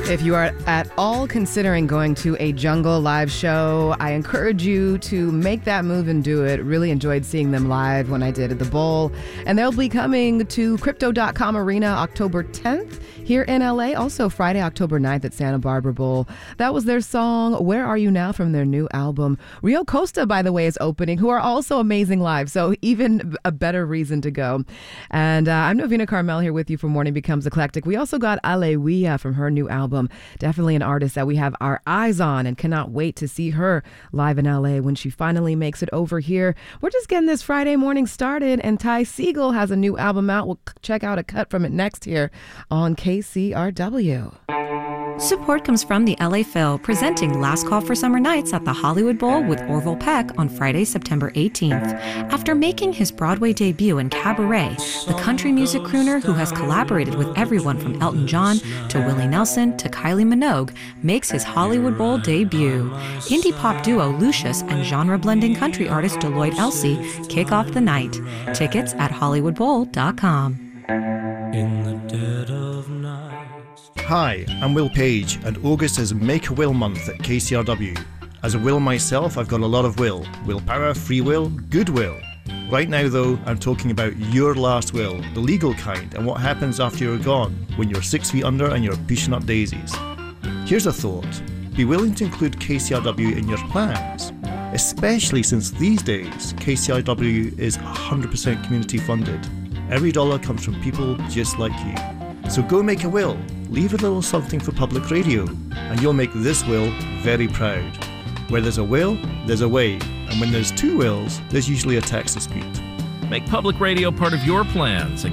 If you are at all considering going to a Jungle live show, I encourage you to make that move and do it. Really enjoyed seeing them live when I did at the Bowl. And they'll be coming to Crypto.com Arena October 10th here in LA. Also Friday, October 9th at Santa Barbara Bowl. That was their song, Where Are You Now, from their new album. Rio Costa, by the way, is opening, who are also amazing live. So even a better reason to go. And I'm Novena Carmel here with you for Morning Becomes Eclectic. We also got Aleluya from her new album. Definitely an artist that we have our eyes on and cannot wait to see her live in LA when she finally makes it over here. We're just getting this Friday morning started, and Ty Segall has a new album out. We'll check out a cut from it next here on KCRW. Support comes from the LA Phil, presenting Last Call for Summer Nights at the Hollywood Bowl with Orville Peck on Friday, September 18th. After making his Broadway debut in Cabaret, the country music crooner who has collaborated with everyone from Elton John to Willie Nelson to Kylie Minogue makes his Hollywood Bowl debut. Indie pop duo Lucius and genre-blending country artist Deloitte Elsie kick off the night. Tickets at hollywoodbowl.com. In the dead of night. Hi, I'm Will Page, and August is Make a Will Month at KCRW. As a Will myself, I've got a lot of will. Willpower, free will, goodwill. Right now though, I'm talking about your last will, the legal kind, and what happens after you're gone, when you're 6 feet under and you're pushing up daisies. Here's a thought. Be willing to include KCRW in your plans, especially since these days, KCRW is 100% community funded. Every dollar comes from people just like you. So go make a will, leave a little something for public radio, and you'll make this will very proud. Where there's a will, there's a way, and when there's two wills, there's usually a tax dispute. Make public radio part of your plans at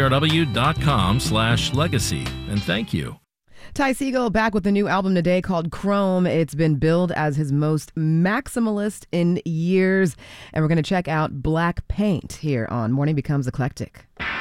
kcrw.com/legacy, and thank you. Ty Segall back with a new album today called Chrome. It's been billed as his most maximalist in years, and we're going to check out Black Paint here on Morning Becomes Eclectic.